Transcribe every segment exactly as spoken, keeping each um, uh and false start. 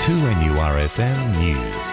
two N U R F M News.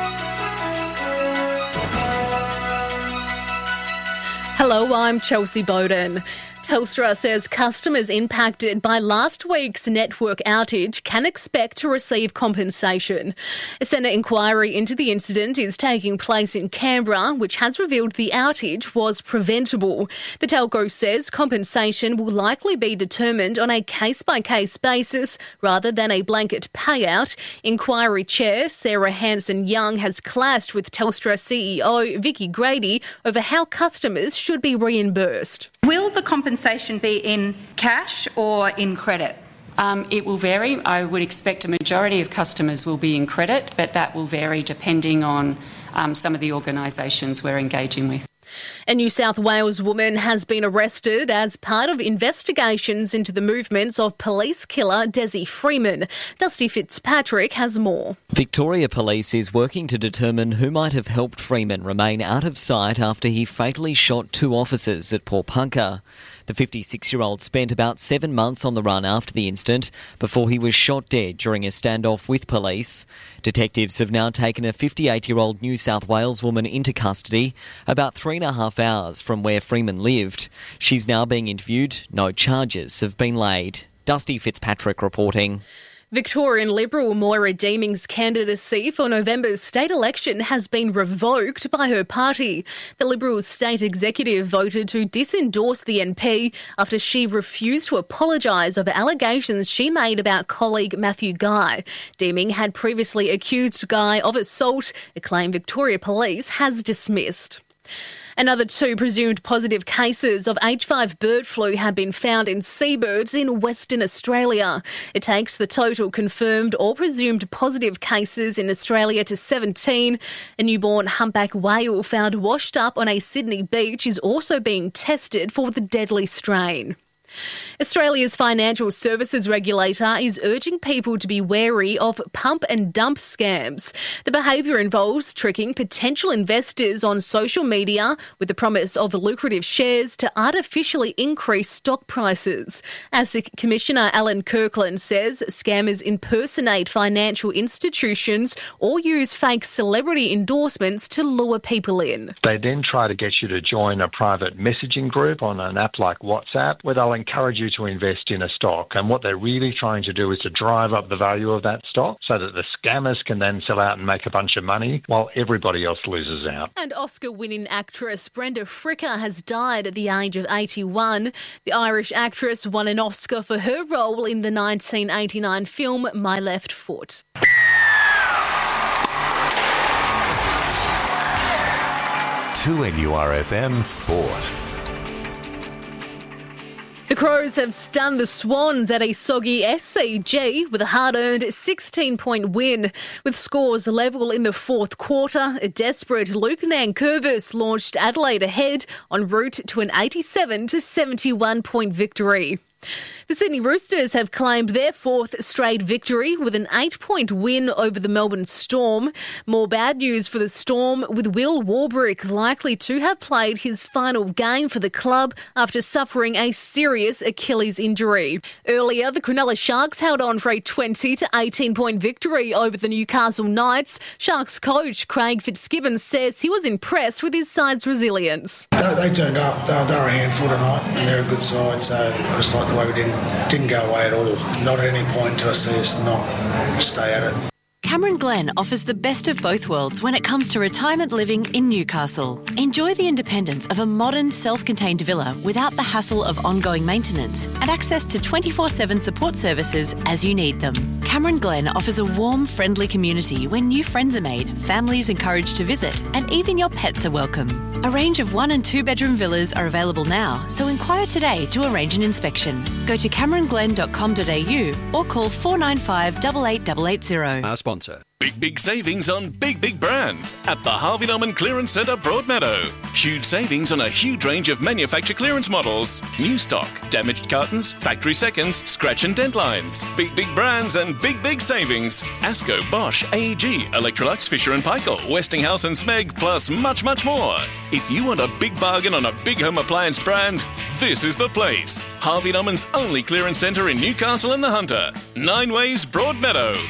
Hello, I'm Chelsea Bowden. Telstra says customers impacted by last week's network outage can expect to receive compensation. A Senate inquiry into the incident is taking place in Canberra, which has revealed the outage was preventable. The telco says compensation will likely be determined on a case-by-case basis rather than a blanket payout. Inquiry Chair Sarah Hanson-Young has clashed with Telstra C E O Vicky Grady over how customers should be reimbursed. Will the compensation be in cash or in credit? Um, it will vary. I would expect a majority of customers will be in credit, but that will vary depending on um, some of the organisations we're engaging with. A New South Wales woman has been arrested as part of investigations into the movements of police killer Desi Freeman. Dusty Fitzpatrick has more. Victoria Police is working to determine who might have helped Freeman remain out of sight after he fatally shot two officers at Port Punker. The fifty-six-year-old spent about seven months on the run after the incident before he was shot dead during a standoff with police. Detectives have now taken a fifty-eight-year-old New South Wales woman into custody about three and a half hours from where Freeman lived. She's now being interviewed. No charges have been laid. Dusty Fitzpatrick reporting. Victorian Liberal Moira Deeming's candidacy for November's state election has been revoked by her party. The Liberals state executive voted to disendorse the M P after she refused to apologise over allegations she made about colleague Matthew Guy. Deeming had previously accused Guy of assault, a claim Victoria Police has dismissed. Another two presumed positive cases of H five bird flu have been found in seabirds in Western Australia. It takes the total confirmed or presumed positive cases in Australia to seventeen. A newborn humpback whale found washed up on a Sydney beach is also being tested for the deadly strain. Australia's financial services regulator is urging people to be wary of pump and dump scams. The behaviour involves tricking potential investors on social media with the promise of lucrative shares to artificially increase stock prices. ASIC Commissioner Alan Kirkland says scammers impersonate financial institutions or use fake celebrity endorsements to lure people in. They then try to get you to join a private messaging group on an app like WhatsApp, where they'll encourage you to invest in a stock. And what they're really trying to do is to drive up the value of that stock so that the scammers can then sell out and make a bunch of money while everybody else loses out. And Oscar-winning actress Brenda Fricker has died at the age of eighty-one. The Irish actress won an Oscar for her role in the nineteen eighty-nine film My Left Foot. two N U R F M Sport. The Crows have stunned the Swans at a soggy S C G with a hard-earned sixteen-point win. With scores level in the fourth quarter, a desperate Luke Nankervis launched Adelaide ahead en route to an eighty-seven to seventy-one point victory. The Sydney Roosters have claimed their fourth straight victory with an eight-point win over the Melbourne Storm. More bad news for the Storm, with Will Warbrick likely to have played his final game for the club after suffering a serious Achilles injury. Earlier, the Cronulla Sharks held on for a twenty to eighteen point victory over the Newcastle Knights. Sharks coach Craig Fitzgibbons says he was impressed with his side's resilience. They, they turned up. They were, they were a handful tonight, and they're a good side, so I just like the way we didn't Didn't go away at all. Not at any point did I see us not stay at it. Cameron Glen offers the best of both worlds when it comes to retirement living in Newcastle. Enjoy the independence of a modern, self-contained villa without the hassle of ongoing maintenance and access to twenty-four seven support services as you need them. Cameron Glen offers a warm, friendly community where new friends are made, families encouraged to visit, and even your pets are welcome. A range of one and two bedroom villas are available now, so inquire today to arrange an inspection. Go to cameron glen dot com dot a u or call four nine five, eight eight eight eight zero. Our sponsor. Big, big savings on big, big brands at the Harvey Norman Clearance Centre, Broadmeadow. Huge savings on a huge range of manufacturer clearance models. New stock, damaged cartons, factory seconds, scratch and dent lines. Big, big brands and big, big savings. Asco, Bosch, A E G, Electrolux, Fisher and Paykel, Westinghouse and Smeg, plus much, much more. If you want a big bargain on a big home appliance brand, this is the place. Harvey Norman's only clearance centre in Newcastle and the Hunter. Nine Ways, Broadmeadow.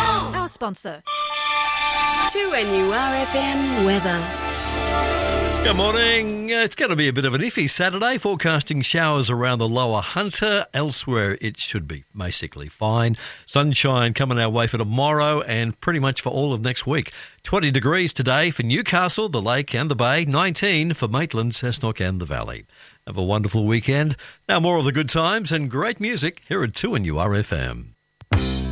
Our sponsor. two N U R F M weather. Good morning. It's going to be a bit of an iffy Saturday. Forecasting showers around the lower Hunter. Elsewhere, it should be basically fine. Sunshine coming our way for tomorrow and pretty much for all of next week. twenty degrees today for Newcastle, the Lake and the Bay. nineteen for Maitland, Cessnock and the Valley. Have a wonderful weekend. Now more of the good times and great music here at two N U R F M.